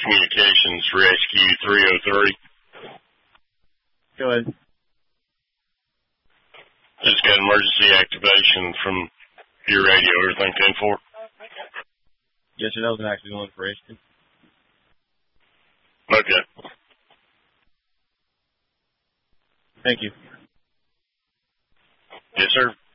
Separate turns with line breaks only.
Communications, Rescue 303.
Go ahead.
Just got emergency activation from your radio. Everything 10-4?
Yes, sir. That was actually one for Rescue.
Okay.
Thank you.
Yes, sir.